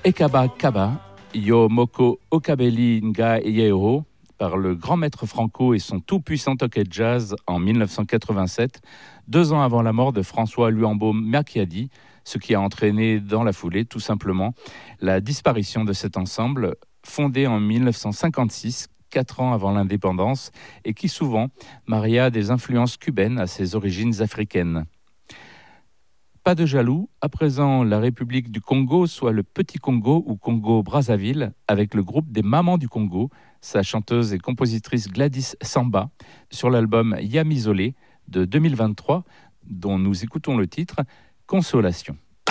Ekaba Kaba, Yo Moko Okabeli Nga Yeo, par le grand maître Franco et son tout-puissant Toquet Jazz en 1987, 2 ans avant la mort de François Luambo Macchiadi, ce qui a entraîné dans la foulée tout simplement la disparition de cet ensemble, fondé en 1956, 4 ans avant l'indépendance, et qui souvent maria des influences cubaines à ses origines africaines. Pas de jaloux, à présent la République du Congo, soit le Petit Congo ou Congo-Brazzaville, avec le groupe des Mamans du Congo, sa chanteuse et compositrice Gladys Samba, sur l'album Yamizolé de 2023, dont nous écoutons le titre « Consolation ».